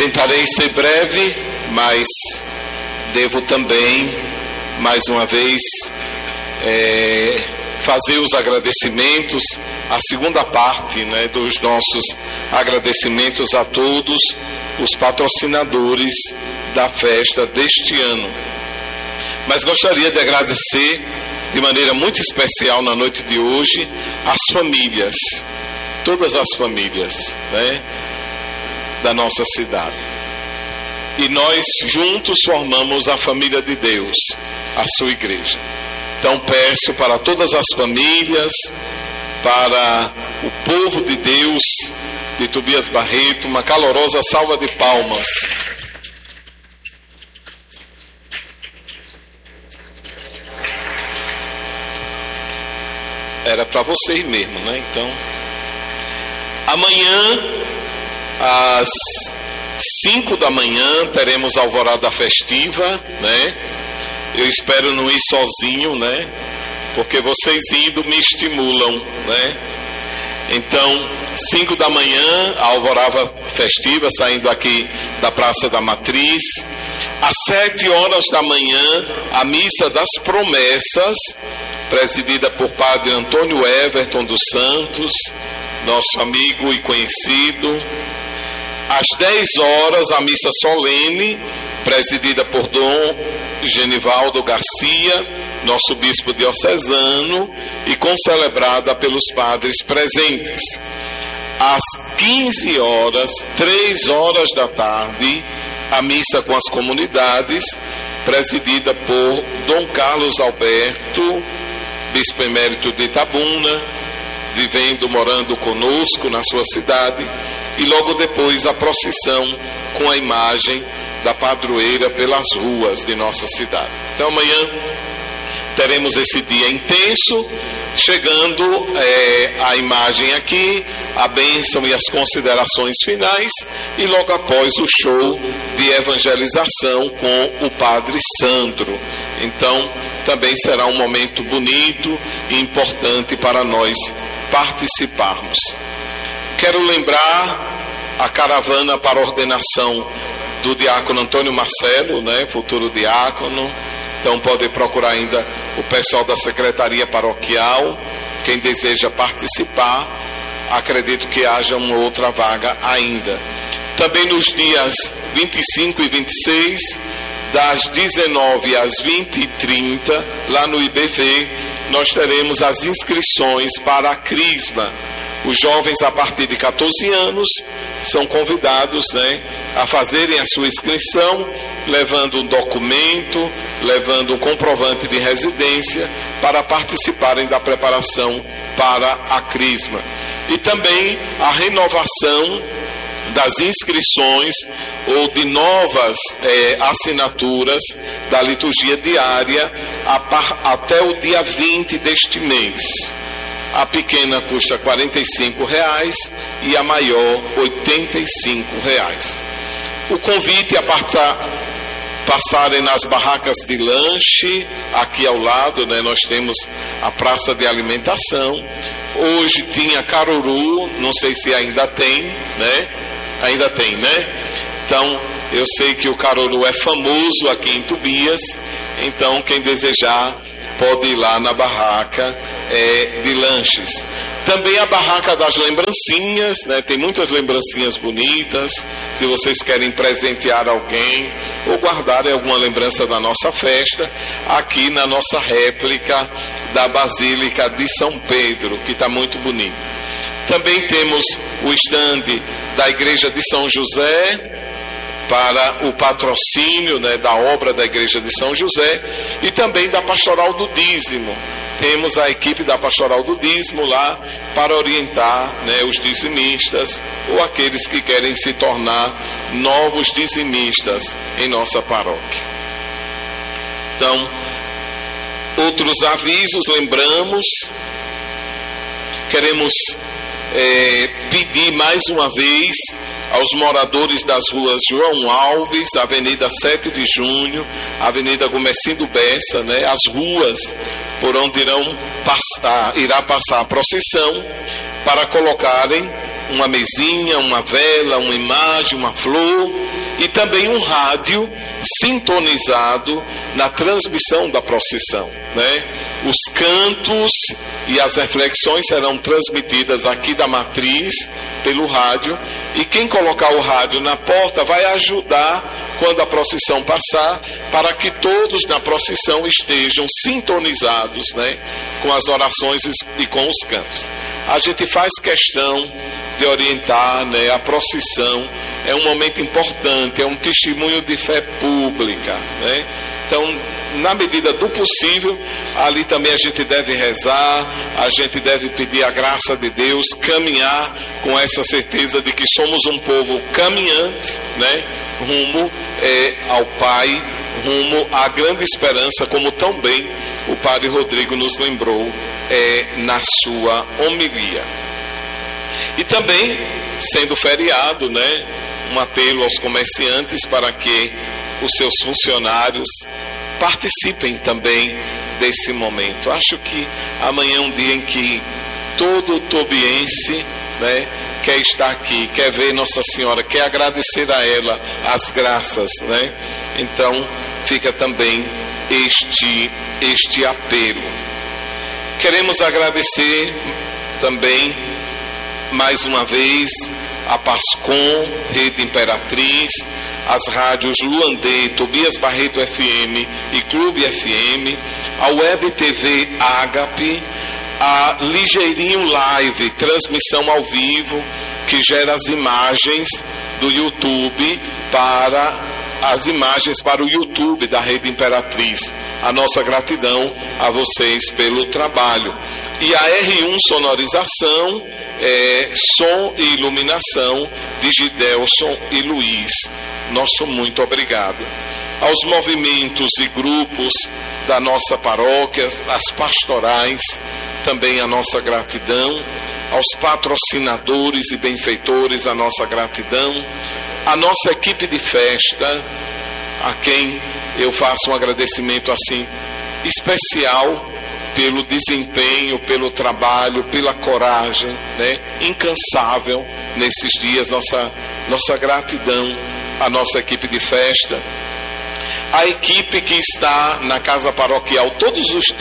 Tentarei ser breve, mas devo também, mais uma vez, fazer os agradecimentos, a segunda parte, né, dos nossos agradecimentos a todos os patrocinadores da festa deste ano. Mas gostaria de agradecer de maneira muito especial na noite de hoje as famílias, todas as famílias, né, da nossa cidade. E nós juntos formamos a família de Deus, a sua igreja. Então peço para todas as famílias, para o povo de Deus de Tobias Barreto, uma calorosa salva de palmas. Era para vocês mesmo, né? Então, amanhã, às 5 da manhã, teremos a alvorada festiva, né? Eu espero não ir sozinho, né? Porque vocês indo me estimulam, né? Então, 5 da manhã, a alvorada festiva, saindo aqui da Praça da Matriz. Às 7 horas da manhã, a Missa das Promessas, presidida por Padre Antônio Everton dos Santos, nosso amigo e conhecido. Às 10 horas, a missa solene, presidida por Dom Genivaldo Garcia, nosso bispo diocesano, e concelebrada pelos padres presentes. Às 15 horas, 3 horas da tarde, a missa com as comunidades, presidida por Dom Carlos Alberto, bispo emérito de Itabuna, morando conosco na sua cidade, e logo depois a procissão com a imagem da padroeira pelas ruas de nossa cidade. Então amanhã teremos esse dia intenso, chegando a imagem aqui, a bênção e as considerações finais, e logo após o show de evangelização com o Padre Sandro. Então também será um momento bonito e importante para nós participarmos. Quero lembrar a caravana para a ordenação do diácono Antônio Marcelo, né, futuro diácono. Então pode procurar ainda o pessoal da Secretaria Paroquial, quem deseja participar. Acredito que haja uma outra vaga ainda. Também nos dias 25 e 26, das 19 às 20h30, lá no IBV, nós teremos as inscrições para a Crisma. Os jovens a partir de 14 anos são convidados, né, a fazerem a sua inscrição, levando um documento, levando um comprovante de residência, para participarem da preparação para a Crisma. E também a renovação das inscrições ou de novas assinaturas da liturgia diária até o dia 20 deste mês. A pequena custa R$ 45 e a maior R$ 85. O convite é passarem nas barracas de lanche, aqui ao lado, né, nós temos a praça de alimentação. Hoje tinha caruru, não sei se ainda tem, né? Ainda tem, né? Então, eu sei que o caruru é famoso aqui em Tobias, então quem desejar pode ir lá na barraca de lanches. Também a barraca das lembrancinhas, né? Tem muitas lembrancinhas bonitas, se vocês querem presentear alguém ou guardarem alguma lembrança da nossa festa, aqui na nossa réplica da Basílica de São Pedro, que está muito bonito. Também temos o estande da Igreja de São José, para o patrocínio, né, da obra da Igreja de São José, e também da Pastoral do Dízimo. Temos a equipe da Pastoral do Dízimo lá para orientar, né, os dizimistas ou aqueles que querem se tornar novos dizimistas em nossa paróquia. Então, outros avisos, lembramos, queremos pedir mais uma vez aos moradores das ruas João Alves, Avenida 7 de Junho, Avenida Gomecindo Bessa, né, as ruas por onde irá passar a procissão, para colocarem uma mesinha, uma vela, uma imagem, uma flor e também um rádio sintonizado na transmissão da procissão, né? Os cantos e as reflexões serão transmitidas aqui da matriz pelo rádio, e quem colocar o rádio na porta vai ajudar quando a procissão passar, para que todos na procissão estejam sintonizados, né, com as orações e com os cantos. A gente faz questão de orientar, né, a procissão. É um momento importante, é um testemunho de fé pública, né? Então, na medida do possível, ali também a gente deve rezar, a gente deve pedir a graça de Deus, caminhar com essa certeza de que somos um povo caminhante, né, rumo ao Pai, rumo à grande esperança, como tão bem o Padre Rodrigo nos lembrou na sua homilia. E também, sendo feriado, né, um apelo aos comerciantes para que os seus funcionários participem também desse momento. Acho que amanhã é um dia em que todo tobiense, né, quer estar aqui, quer ver Nossa Senhora, quer agradecer a ela as graças, né? Então fica também este apelo. Queremos agradecer também mais uma vez a Pascom, Rede Imperatriz, as rádios Luandê, Tobias Barreto FM e Clube FM, a Web TV Ágape, a Ligeirinho Live, transmissão ao vivo, que gera as imagens do YouTube para o YouTube da Rede Imperatriz. A nossa gratidão a vocês pelo trabalho. E a R1 Sonorização, som e iluminação de Gidelson e Luiz. Nosso muito obrigado. Aos movimentos e grupos da nossa paróquia, as pastorais, também a nossa gratidão. Aos patrocinadores e benfeitores, a nossa gratidão. A nossa equipe de festa, a quem eu faço um agradecimento assim especial pelo desempenho, pelo trabalho, pela coragem, né, incansável nesses dias. Nossa gratidão à nossa equipe de festa. A equipe que está na casa paroquial todos os